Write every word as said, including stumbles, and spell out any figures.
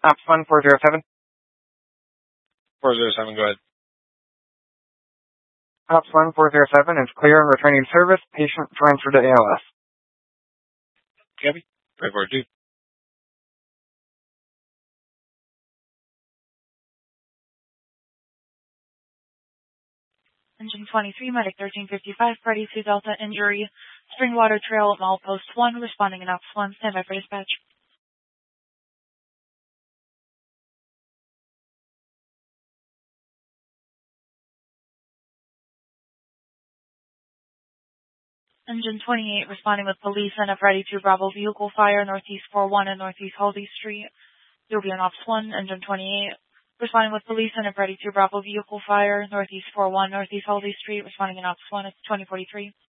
Ops one four zero seven. four zero seven, go ahead. Ops one four zero seven is clear and returning service. Patient transferred to A L S. Copy. five four two. Engine twenty-three, Medic thirteen fifty-five, Freddy two Delta injury, Springwater Trail, Milepost one, responding in Ops one, standby for dispatch. Engine twenty-eight, responding with police and a Freddy two Bravo vehicle fire, Northeast four one and Northeast Halsey Street. You'll be on Ops one, Engine twenty-eight, responding with police and a Freddy two Bravo vehicle fire, Northeast four one, Northeast Halsey Street, responding in Ops one, it's twenty forty-three.